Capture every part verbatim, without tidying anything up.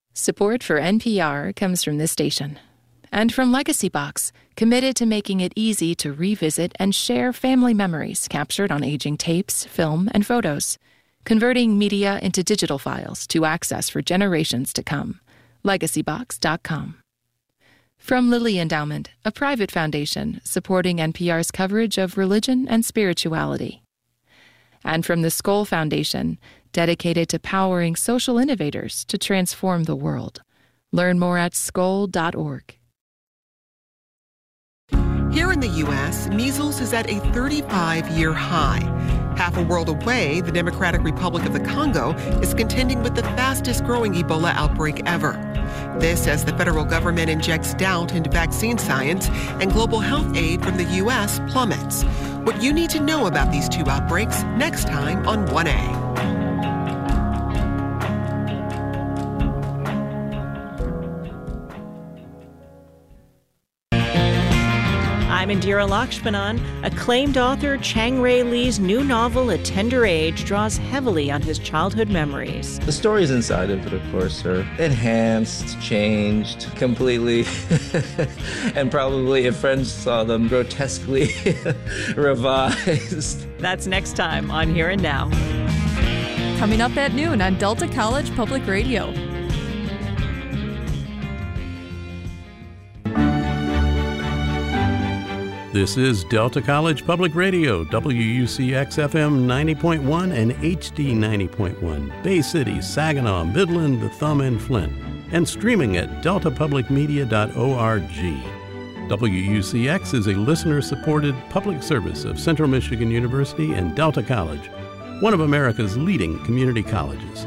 Support for N P R comes from this station. And from Legacy Box, committed to making it easy to revisit and share family memories captured on aging tapes, film, and photos. Converting media into digital files to access for generations to come. legacy box dot com. From Lilly Endowment, a private foundation supporting N P R's coverage of religion and spirituality. And from the Skoll Foundation, dedicated to powering social innovators to transform the world. Learn more at skoll dot org. Here in the U S, measles is at a thirty-five-year high. Half a world away, the Democratic Republic of the Congo is contending with the fastest-growing Ebola outbreak ever. This as the federal government injects doubt into vaccine science and global health aid from the U S plummets. What you need to know about these two outbreaks next time on one A. I'm Indira Lakshmanan. Acclaimed author Chang Rae Lee's new novel, A Tender Age, draws heavily on his childhood memories. The stories inside of it, of course, are enhanced, changed completely, and probably if friends saw them, grotesquely revised. That's next time on Here and Now. Coming up at noon on Delta College Public Radio. This is Delta College Public Radio, W U C X F M ninety point one and H D ninety point one, Bay City, Saginaw, Midland, The Thumb, and Flint, and streaming at delta public media dot org. W U C X is a listener-supported public service of Central Michigan University and Delta College, one of America's leading community colleges.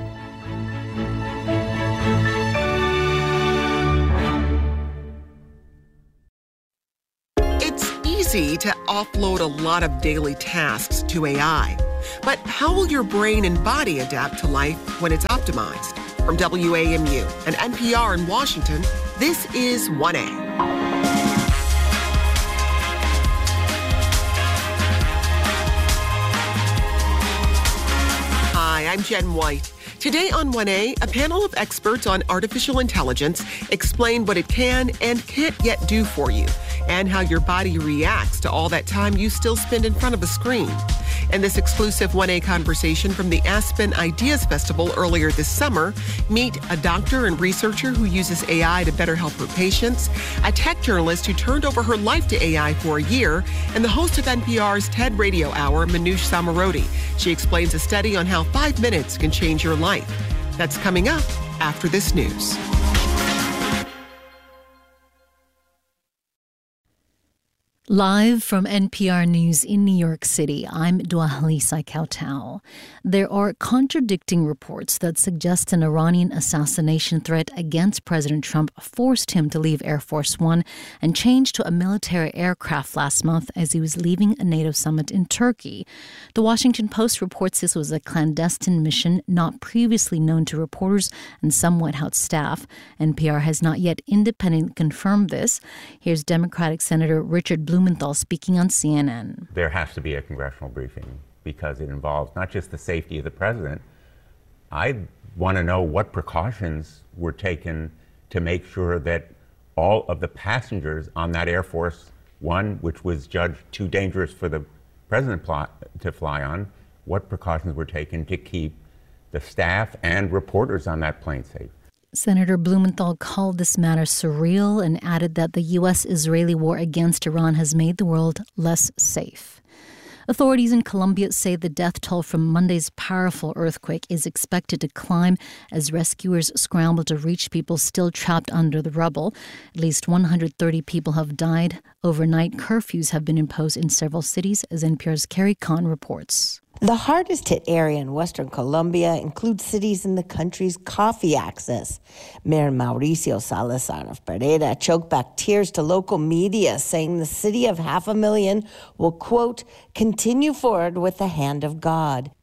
To offload a lot of daily tasks to A I. But how will your brain and body adapt to life when it's optimized? From W A M U and N P R in Washington, this is one A. Hi, I'm Jen White. Today on one A, a panel of experts on artificial intelligence explain what it can and can't yet do for you, and how your body reacts to all that time you still spend in front of a screen. In this exclusive one A conversation from the Aspen Ideas Festival earlier this summer, meet a doctor and researcher who uses A I to better help her patients, a tech journalist who turned over her life to A I for a year, and the host of N P R's TED Radio Hour, Manoush Zomorodi. She explains a study on how five minutes can change your life. That's coming up after this news. Live from N P R News in New York City, I'm Dwalisa Kautau. There are contradicting reports that suggest an Iranian assassination threat against President Trump forced him to leave Air Force One and change to a military aircraft last month as he was leaving a NATO summit in Turkey. The Washington Post reports this was a clandestine mission not previously known to reporters and some White House staff. N P R has not yet independently confirmed this. Here's Democratic Senator Richard Blumenthal speaking on C N N. There has to be a congressional briefing because it involves not just the safety of the president. I want to know what precautions were taken to make sure that all of the passengers on that Air Force One, which was judged too dangerous for the president to fly on, what precautions were taken to keep the staff and reporters on that plane safe. Senator Blumenthal called this matter surreal and added that the U S-Israeli war against Iran has made the world less safe. Authorities in Colombia say the death toll from Monday's powerful earthquake is expected to climb as rescuers scramble to reach people still trapped under the rubble. At least one hundred thirty people have died. Overnight curfews have been imposed in several cities, as N P R's Carrie Kahn reports. The hardest hit area in western Colombia includes cities in the country's coffee axis. Mayor Mauricio Salazar of Pereira choked back tears to local media, saying the city of half a million will, quote, continue forward with the hand of God.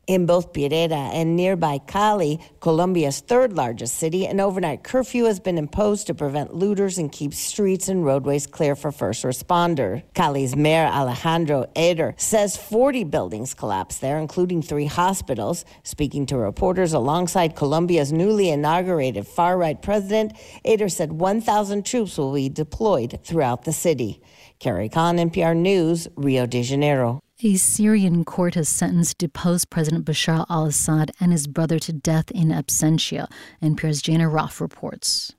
In both Pirera and nearby Cali, Colombia's third largest city, an overnight curfew has been imposed to prevent looters and keep streets and roadways clear for first responders. Cali's Mayor Alejandro Eder says forty buildings collapsed there, including three hospitals. Speaking to reporters alongside Colombia's newly inaugurated far-right president, Eder said one thousand troops will be deployed throughout the city. Carrie Khan, N P R News, Rio de Janeiro. A Syrian court has sentenced deposed President Bashar al-Assad and his brother to death in absentia. N P R's Jana Roth reports.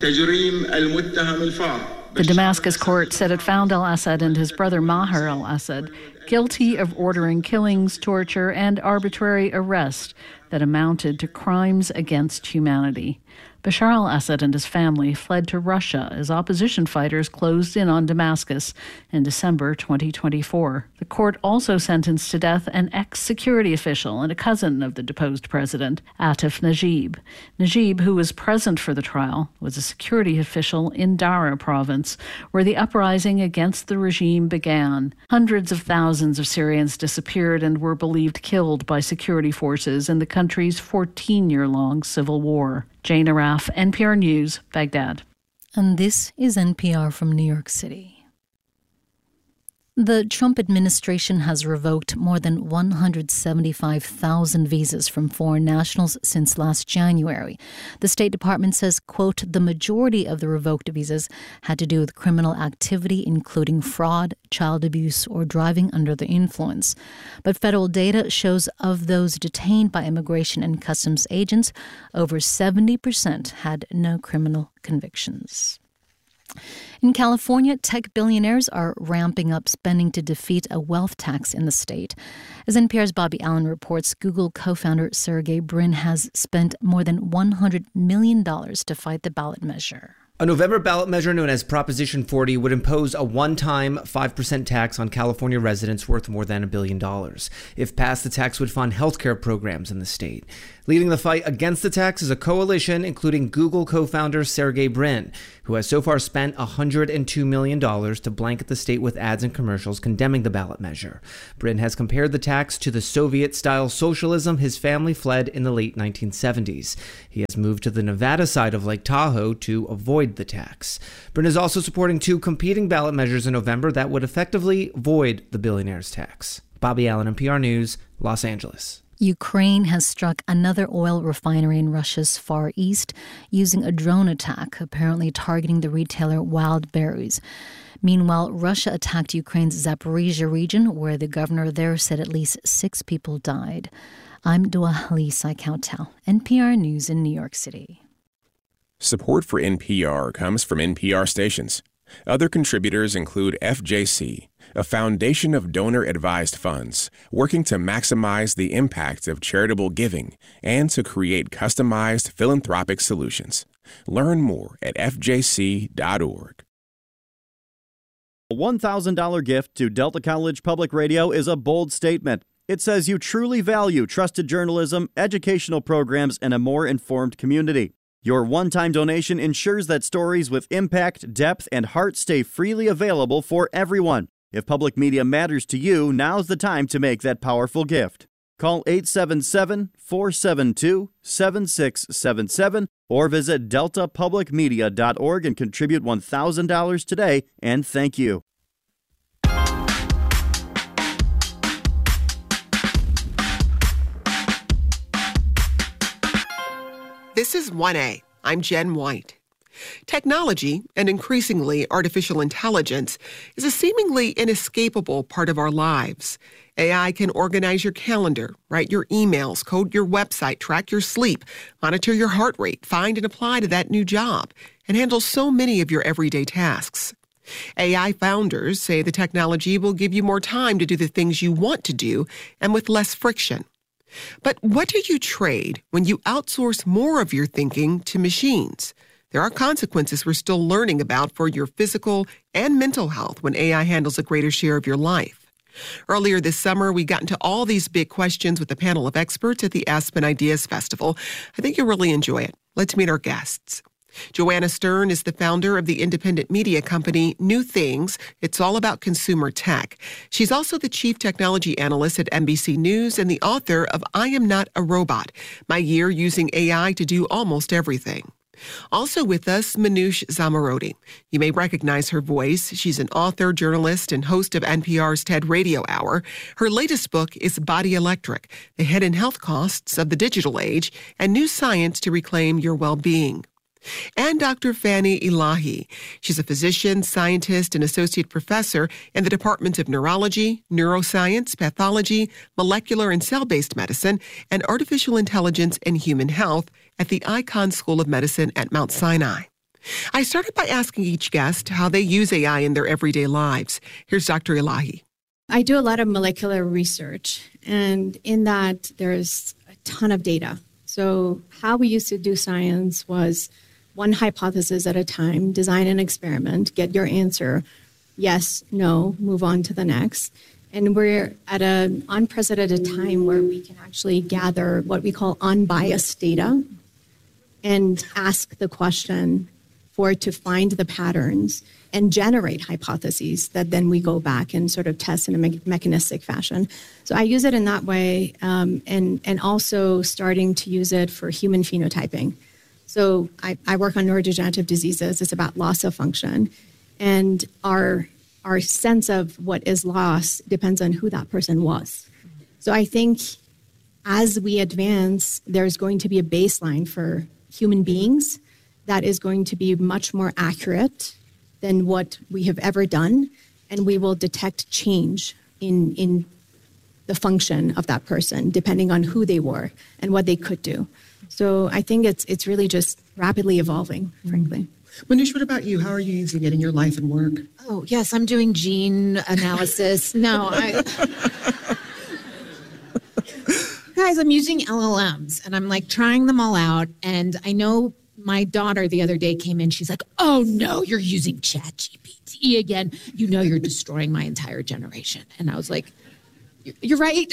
The Damascus court said it found al-Assad and his brother Maher al-Assad guilty of ordering killings, torture, and arbitrary arrest that amounted to crimes against humanity. Bashar al-Assad and his family fled to Russia as opposition fighters closed in on Damascus in December twenty twenty-four. The court also sentenced to death an ex-security official and a cousin of the deposed president, Atif Najib. Najib, who was present for the trial, was a security official in Dara province, where the uprising against the regime began. Hundreds of thousands of Syrians disappeared and were believed killed by security forces in the country's fourteen-year-long civil war. Jane Araf, N P R News, Baghdad. And this is N P R from New York City. The Trump administration has revoked more than one hundred seventy-five thousand visas from foreign nationals since last January. The State Department says, quote, the majority of the revoked visas had to do with criminal activity, including fraud, child abuse, or driving under the influence. But federal data shows of those detained by immigration and customs agents, over seventy percent had no criminal convictions. In California, tech billionaires are ramping up spending to defeat a wealth tax in the state. As N P R's Bobby Allen reports, Google co-founder Sergey Brin has spent more than one hundred million dollars to fight the ballot measure. A November ballot measure known as Proposition forty would impose a one-time five percent tax on California residents worth more than a billion dollars. If passed, the tax would fund healthcare programs in the state. Leading the fight against the tax is a coalition including Google co-founder Sergey Brin, who has so far spent one hundred two million dollars to blanket the state with ads and commercials condemning the ballot measure. Brin has compared the tax to the Soviet-style socialism his family fled in the late nineteen seventies. He has moved to the Nevada side of Lake Tahoe to avoid the tax. Brin is also supporting two competing ballot measures in November that would effectively void the billionaire's tax. Bobby Allen, N P R News, Los Angeles. Ukraine has struck another oil refinery in Russia's Far East using a drone attack, apparently targeting the retailer Wild Berries. Meanwhile, Russia attacked Ukraine's Zaporizhia region, where the governor there said at least six people died. I'm Dua Halisa Kautal, N P R News in New York City. Support for N P R comes from N P R stations. Other contributors include F J C, a foundation of donor-advised funds working to maximize the impact of charitable giving and to create customized philanthropic solutions. Learn more at f j c dot org. A one thousand dollars gift to Delta College Public Radio is a bold statement. It says you truly value trusted journalism, educational programs, and a more informed community. Your one-time donation ensures that stories with impact, depth, and heart stay freely available for everyone. If public media matters to you, now's the time to make that powerful gift. Call eight seven seven, four seven two, seven six seven seven or visit delta public media dot org and contribute one thousand dollars today, and thank you. This is one A. I'm Jen White. Technology, and increasingly artificial intelligence, is a seemingly inescapable part of our lives. A I can organize your calendar, write your emails, code your website, track your sleep, monitor your heart rate, find and apply to that new job, and handle so many of your everyday tasks. A I founders say the technology will give you more time to do the things you want to do and with less friction. But what do you trade when you outsource more of your thinking to machines? There are consequences we're still learning about for your physical and mental health when A I handles a greater share of your life. Earlier this summer, we got into all these big questions with a panel of experts at the Aspen Ideas Festival. I think you'll really enjoy it. Let's meet our guests. Joanna Stern is the founder of the independent media company New Things. It's all about consumer tech. She's also the chief technology analyst at N B C News and the author of I Am Not a Robot, My Year Using A I to Do Almost Everything. Also with us, Manoush Zomorodi. You may recognize her voice. She's an author, journalist, and host of N P R's TED Radio Hour. Her latest book is Body Electric, The Hidden Health Costs of the Digital Age and New Science to Reclaim Your Well-Being. And Doctor Fanny Elahi. She's a physician, scientist, and associate professor in the Department of Neurology, Neuroscience, Pathology, Molecular and Cell-Based Medicine, and Artificial Intelligence and Human Health at the Icahn School of Medicine at Mount Sinai. I started by asking each guest how they use A I in their everyday lives. Here's Doctor Elahi. I do a lot of molecular research, and in that there's a ton of data. So how we used to do science was one hypothesis at a time, design an experiment, get your answer, yes, no, move on to the next. And we're at an unprecedented time where we can actually gather what we call unbiased data and ask the question for it to find the patterns and generate hypotheses that then we go back and sort of test in a me- mechanistic fashion. So I use it in that way, um, and, and also starting to use it for human phenotyping. So I, I work on neurodegenerative diseases. It's about loss of function. And our, our sense of what is lost depends on who that person was. So I think as we advance, there's going to be a baseline for human beings that is going to be much more accurate than what we have ever done. And we will detect change in, in the function of that person, depending on who they were and what they could do. So I think it's it's really just rapidly evolving, frankly. Manoush, what about you? How are you using it in your life and work? Oh, yes, I'm doing gene analysis. No, I... Guys, I'm using L L Ms, and I'm like trying them all out. And I know my daughter the other day came in. She's like, oh, no, you're using ChatGPT again. You know you're destroying my entire generation. And I was like, you're right.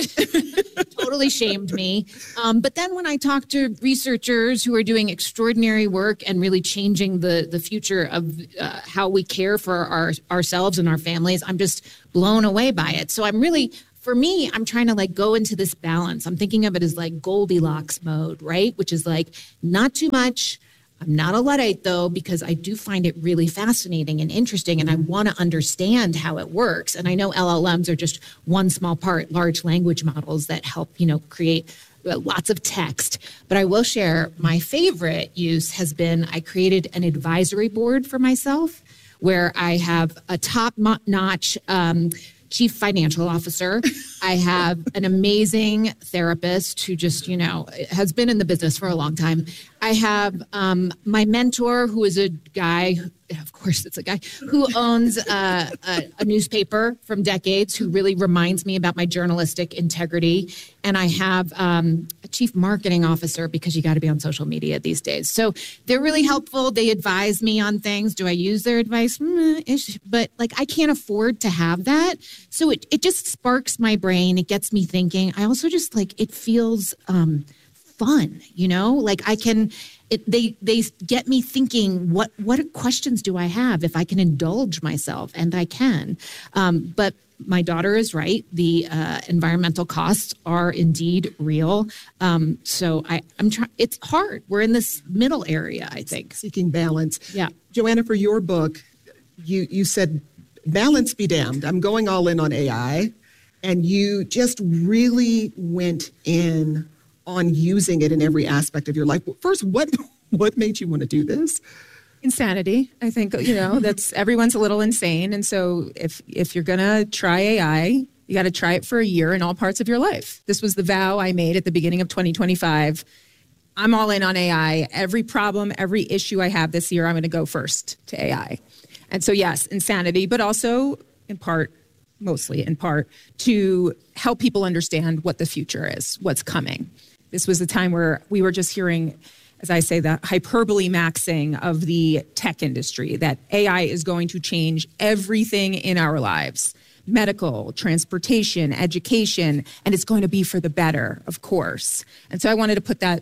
Totally shamed me. Um, but then when I talk to researchers who are doing extraordinary work and really changing the, the future of uh, how we care for our, ourselves and our families, I'm just blown away by it. So I'm really, for me, I'm trying to like go into this balance. I'm thinking of it as like Goldilocks mode, right? Which is like not too much. I'm not a Luddite, though, because I do find it really fascinating and interesting, and I want to understand how it works. And I know L L Ms are just one small part, large language models that help, you know, create lots of text. But I will share my favorite use has been I created an advisory board for myself where I have a top-notch um, chief financial officer. I have an amazing therapist who just, you know, has been in the business for a long time. I have um, my mentor, who is a guy, of course it's a guy, who owns uh, a, a newspaper from decades, who really reminds me about my journalistic integrity. And I have um, a chief marketing officer, because you got to be on social media these days. So they're really helpful. They advise me on things. Do I use their advice? Mm, but like, I can't afford to have that. So it, it just sparks my brain. It gets me thinking. I also just like, it feels um, fun, you know, like I can, it, they they get me thinking, what what questions do I have if I can indulge myself? And I can. Um, but my daughter is right. The uh, environmental costs are indeed real. Um, so I, I'm trying, it's hard. We're in this middle area, I think. Seeking balance. Yeah. Joanna, for your book, you, you said, balance be damned. I'm going all in on A I. And you just really went in on using it in every aspect of your life. First, what what made you want to do this? Insanity. I think, you know, that's everyone's a little insane. And so if if you're going to try A I, you got to try it for a year in all parts of your life. This was the vow I made at the beginning of twenty twenty-five. I'm all in on A I. Every problem, every issue I have this year, I'm going to go first to A I. And so, yes, insanity, but also in part, mostly in part, to help people understand what the future is, what's coming. This was the time where we were just hearing, as I say, the hyperbole maxing of the tech industry, that A I is going to change everything in our lives, medical, transportation, education, and it's going to be for the better, of course. And so I wanted to put that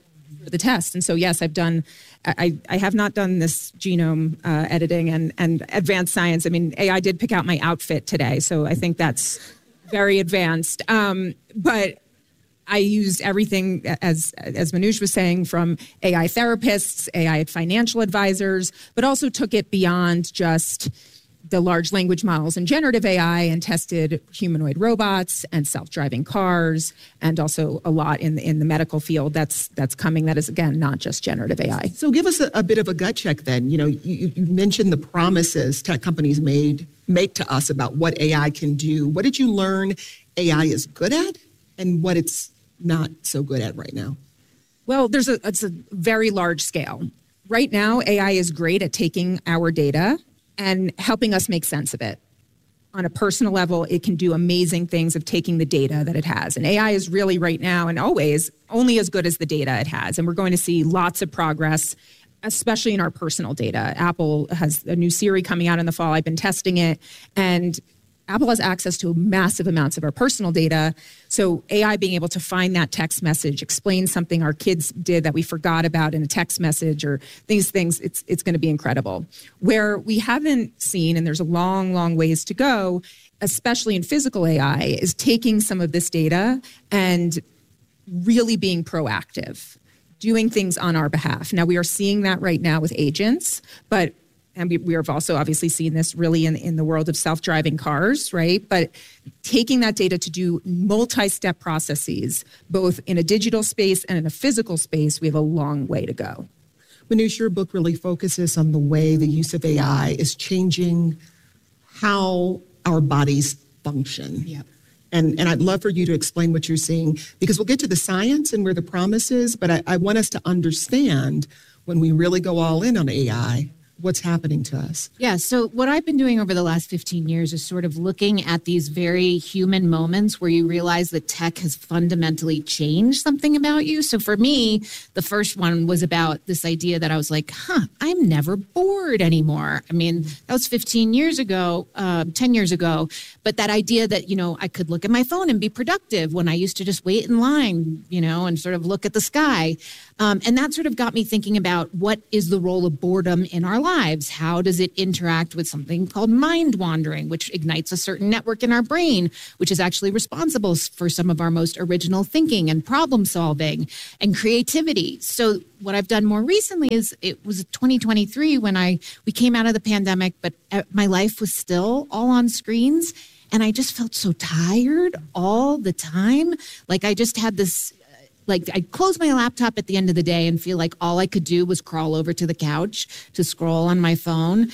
the test. And so, yes, I've done, I, I have not done this genome uh, editing and, and advanced science. I mean, A I did pick out my outfit today, so I think that's very advanced. Um, but I used everything, as as Manoush was saying, from A I therapists, A I financial advisors, but also took it beyond just the large language models and generative A I and tested humanoid robots and self-driving cars, and also a lot in the, in the medical field that's that's coming that is, again, not just generative A I. So give us a, a bit of a gut check then. You know, you, you mentioned the promises tech companies made make to us about what A I can do. What did you learn A I is good at and what it's not so good at right now? Well, there's a it's a very large scale. Right now, A I is great at taking our data and helping us make sense of it. On a personal level, it can do amazing things of taking the data that it has. And A I is really right now and always only as good as the data it has. And we're going to see lots of progress, especially in our personal data. Apple has a new Siri coming out in the fall. I've been testing it, and Apple has access to massive amounts of our personal data. So A I being able to find that text message, explain something our kids did that we forgot about in a text message, or these things, it's it's going to be incredible. Where we haven't seen, and there's a long, long ways to go, especially in physical A I, is taking some of this data and really being proactive, doing things on our behalf. Now, we are seeing that right now with agents, but and we, we have also obviously seen this really in, in the world of self-driving cars, right? But taking that data to do multi-step processes, both in a digital space and in a physical space, we have a long way to go. Manoush, your book really focuses on the way the use of A I is changing how our bodies function. Yeah. And, and I'd love for you to explain what you're seeing, because we'll get to the science and where the promise is, but I, I want us to understand when we really go all in on A I, what's happening to us. Yeah, so what I've been doing over the last fifteen years is sort of looking at these very human moments where you realize that tech has fundamentally changed something about you. So for me, the first one was about this idea that I was like, huh, I'm never bored anymore. I mean, that was fifteen years ago, uh, ten years ago. But that idea that, you know, I could look at my phone and be productive when I used to just wait in line, you know, and sort of look at the sky. Um, and that sort of got me thinking about what is the role of boredom in our lives? How does it interact with something called mind wandering, which ignites a certain network in our brain, which is actually responsible for some of our most original thinking and problem solving and creativity. So what I've done more recently is it was twenty twenty-three when I we came out of the pandemic, but my life was still all on screens. And I just felt so tired all the time. Like I just had this Like I'd close my laptop at the end of the day and feel like all I could do was crawl over to the couch to scroll on my phone.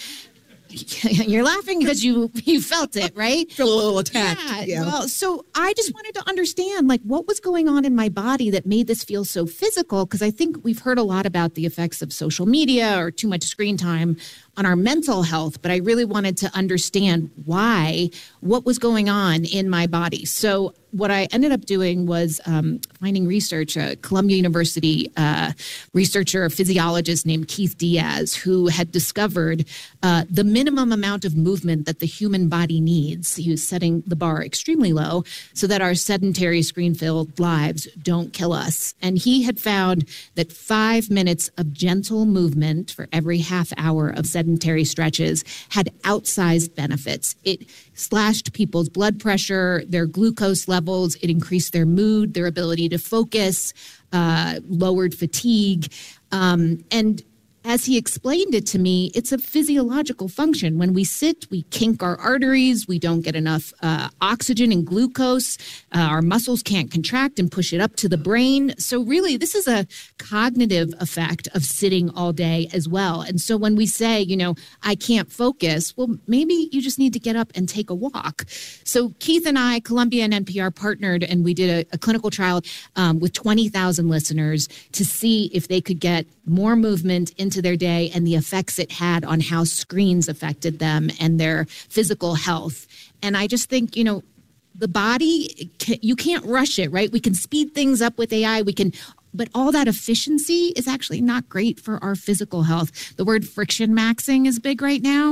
You're laughing because you you felt it, right? Feel a little attacked. Yeah. yeah. Well, so I just wanted to understand, like, what was going on in my body that made this feel so physical? Because I think we've heard a lot about the effects of social media or too much screen time on our mental health, but I really wanted to understand why, what was going on in my body. So what I ended up doing was um, finding research, a Columbia University uh, researcher, a physiologist named Keith Diaz, who had discovered uh, the minimum amount of movement that the human body needs. He was setting the bar extremely low so that our sedentary screen-filled lives don't kill us. And he had found that five minutes of gentle movement for every half hour of sedentary stretches had outsized benefits. It slashed people's blood pressure, their glucose levels, it increased their mood, their ability to focus, uh, lowered fatigue. Um, and as he explained it to me, it's a physiological function. When we sit, we kink our arteries, we don't get enough uh, oxygen and glucose, uh, our muscles can't contract and push it up to the brain. So really, this is a cognitive effect of sitting all day as well. And so when we say, you know, I can't focus, well, maybe you just need to get up and take a walk. So Keith and I, Columbia and N P R partnered, and we did a, a clinical trial um, with twenty thousand listeners to see if they could get more movement into their day and the effects it had on how screens affected them and their physical health. And I just think, you know, the body, you can't rush it, right? We can speed things up with A I. We can, but all that efficiency is actually not great for our physical health. The word friction maxing is big right now.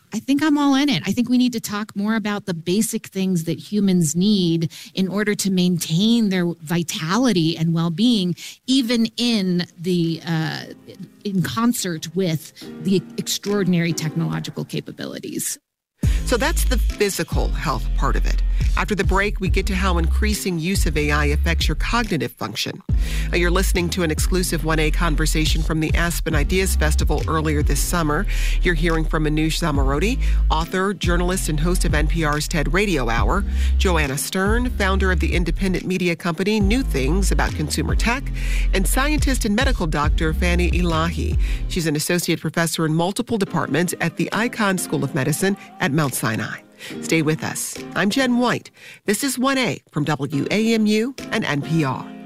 I think I'm all in it. I think we need to talk more about the basic things that humans need in order to maintain their vitality and well-being, even in the uh, in concert with the extraordinary technological capabilities. So that's the physical health part of it. After the break, we get to how increasing use of A I affects your cognitive function. Uh, you're listening to an exclusive one A conversation from the Aspen Ideas Festival earlier this summer. You're hearing from Manoush Zomorodi, author, journalist, and host of N P R's TED Radio Hour, Joanna Stern, founder of the independent media company New Things about consumer tech, and scientist and medical doctor Fanny Elahi. She's an associate professor in multiple departments at the Icahn School of Medicine at Mount Sinai. Stay with us. I'm Jen White. This is one A from W A M U and N P R.